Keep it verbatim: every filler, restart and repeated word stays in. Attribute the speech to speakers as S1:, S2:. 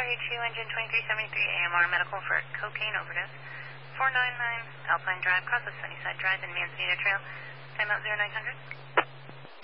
S1: H U engine twenty-three seventy-three A M R medical for cocaine overdose. four nine nine Alpine Drive, cross of Sunnyside Drive in Manzanita Trail. Timeout zero nine hundred.